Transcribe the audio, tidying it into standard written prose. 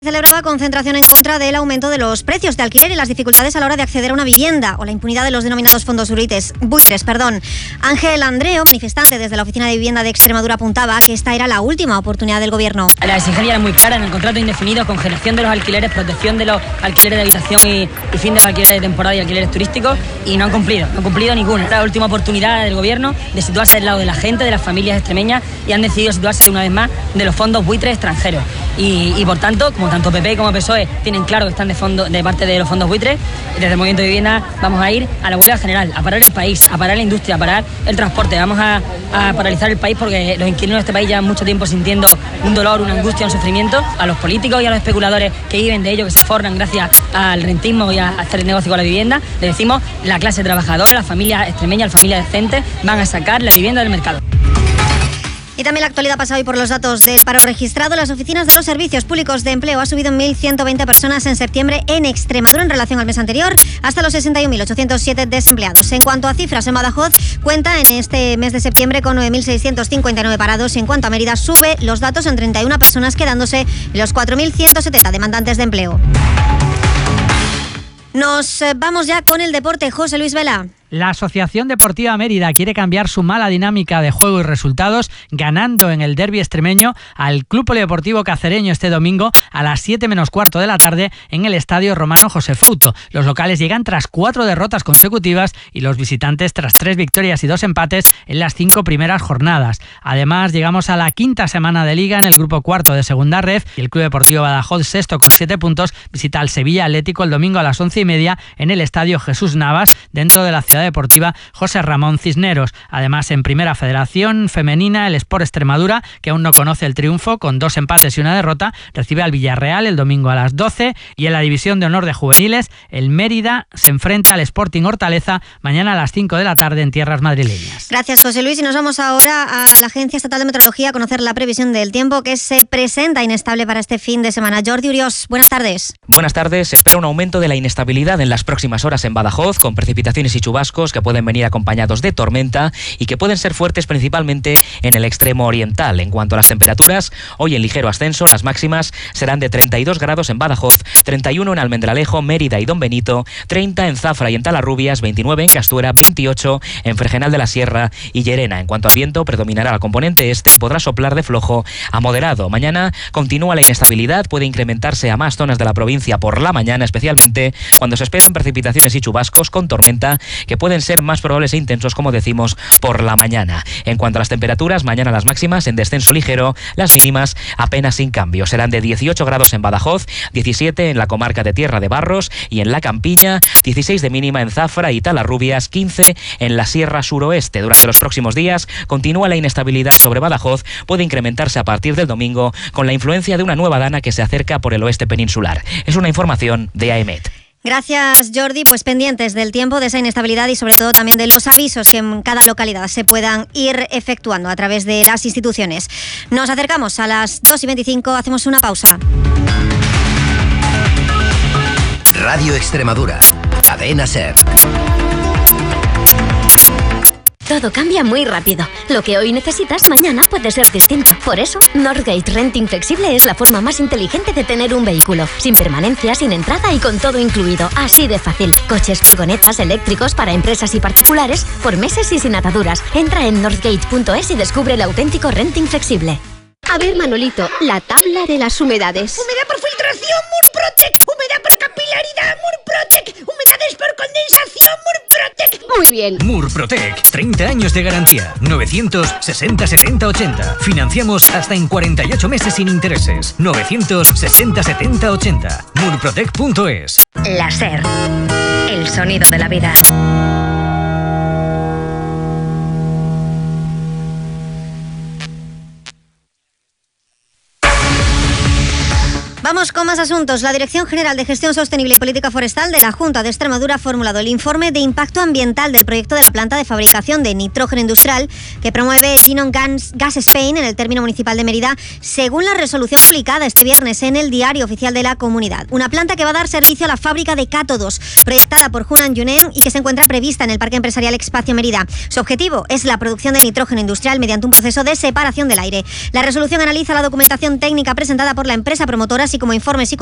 Celebraba concentración en contra del aumento de los precios de alquiler y las dificultades a la hora de acceder a una vivienda o la impunidad de los denominados fondos buitres. Ángel Andreo, manifestante desde la Oficina de Vivienda de Extremadura, apuntaba que esta era la última oportunidad del gobierno. La exigencia era muy clara en el contrato indefinido: congelación de los alquileres, protección de los alquileres de habitación y fin de los alquileres de temporada y alquileres turísticos, y no han cumplido ninguna. Era la última oportunidad del gobierno de situarse del lado de la gente, de las familias extremeñas, y han decidido situarse una vez más de los fondos buitres extranjeros. Y por tanto, como tanto PP como PSOE tienen claro que están de parte de los fondos buitres, desde el Movimiento de Vivienda vamos a ir a la huelga general, a parar el país, a parar la industria, a parar el transporte. Vamos a paralizar el país porque los inquilinos de este país llevan mucho tiempo sintiendo un dolor, una angustia, un sufrimiento. A los políticos y a los especuladores que viven de ello, que se forran gracias al rentismo y a hacer negocio con la vivienda, le decimos: la clase trabajadora, las familias extremeñas, las familias decentes van a sacar la vivienda del mercado. Y también la actualidad pasa hoy por los datos del paro registrado. Las oficinas de los servicios públicos de empleo ha subido en 1.120 personas en septiembre en Extremadura en relación al mes anterior, hasta los 61.807 desempleados. En cuanto a cifras, en Badajoz cuenta en este mes de septiembre con 9.659 parados. En cuanto a Mérida, sube los datos en 31 personas, quedándose los 4.170 demandantes de empleo. Nos vamos ya con el deporte. José Luis Vela. La Asociación Deportiva Mérida quiere cambiar su mala dinámica de juego y resultados, ganando en el derbi extremeño al Club Polideportivo Cacereño este domingo a las 7:15 de la tarde en el Estadio Romano José Fouto. Los locales llegan tras 4 derrotas consecutivas y los visitantes tras 3 victorias y 2 empates en las 5 primeras jornadas. Además, llegamos a la 5ª semana de Liga en el grupo cuarto de Segunda Ref, y el Club Deportivo Badajoz, sexto con 7 puntos, visita al Sevilla Atlético el domingo a las 11:30 en el Estadio Jesús Navas, dentro de la ciudad deportiva José Ramón Cisneros. Además, en Primera Federación Femenina, el Sport Extremadura, que aún no conoce el triunfo, con 2 empates y 1 derrota, recibe al Villarreal el domingo a las 12, y en la División de Honor de Juveniles, el Mérida se enfrenta al Sporting Hortaleza mañana a las 5 de la tarde en tierras madrileñas. Gracias, José Luis, y nos vamos ahora a la Agencia Estatal de Meteorología a conocer la previsión del tiempo, que se presenta inestable para este fin de semana. Jordi Uriós, buenas tardes. Buenas tardes. Se espera un aumento de la inestabilidad en las próximas horas en Badajoz, con precipitaciones y chubascos que pueden venir acompañados de tormenta y que pueden ser fuertes principalmente en el extremo oriental. En cuanto a las temperaturas, hoy en ligero ascenso, las máximas serán de 32 grados en Badajoz, 31 en Almendralejo, Mérida y Don Benito, 30 en Zafra y en Talarrubias, 29 en Castuera, 28 en Fregenal de la Sierra y Llerena. En cuanto al viento, predominará el componente este y podrá soplar de flojo a moderado. Mañana continúa la inestabilidad, puede incrementarse a más zonas de la provincia por la mañana, especialmente cuando se esperan precipitaciones y chubascos con tormenta, que pueden ser más probables e intensos, como decimos, por la mañana. En cuanto a las temperaturas, mañana las máximas en descenso ligero, las mínimas apenas sin cambio. Serán de 18 grados en Badajoz, 17 en la comarca de Tierra de Barros y en la Campiña, 16 de mínima en Zafra y Talarrubias, 15 en la Sierra Suroeste. Durante los próximos días continúa la inestabilidad sobre Badajoz, puede incrementarse a partir del domingo con la influencia de una nueva dana que se acerca por el oeste peninsular. Es una información de AEMET. Gracias, Jordi. Pues pendientes del tiempo, de esa inestabilidad y sobre todo también de los avisos que en cada localidad se puedan ir efectuando a través de las instituciones. Nos acercamos a las 2:25, hacemos una pausa. Radio Extremadura, Cadena SER. Todo cambia muy rápido. Lo que hoy necesitas, mañana puede ser distinto. Por eso, Northgate Renting Flexible es la forma más inteligente de tener un vehículo. Sin permanencia, sin entrada y con todo incluido. Así de fácil. Coches, furgonetas, eléctricos para empresas y particulares, por meses y sin ataduras. Entra en northgate.es y descubre el auténtico renting flexible. A ver, Manolito, la tabla de las humedades. Humedad por filtración, Murprotec. Humedad por capilaridad, Murprotec. Humedades por condensación, Murprotec. Muy bien. Murprotec, 30 años de garantía. 960 70 80. Financiamos hasta en 48 meses sin intereses. 960 70 80. Murprotec.es. La SER, el sonido de la vida. Vamos con más asuntos. La Dirección General de Gestión Sostenible y Política Forestal de la Junta de Extremadura ha formulado el informe de impacto ambiental del proyecto de la planta de fabricación de nitrógeno industrial que promueve Linon Gas Spain en el término municipal de Mérida, según la resolución publicada este viernes en el Diario Oficial de la Comunidad. Una planta que va a dar servicio a la fábrica de cátodos, proyectada por Hunan Yunen y que se encuentra prevista en el Parque Empresarial Espacio Mérida. Su objetivo es la producción de nitrógeno industrial mediante un proceso de separación del aire. La resolución analiza la documentación técnica presentada por la empresa promotora, así como informes y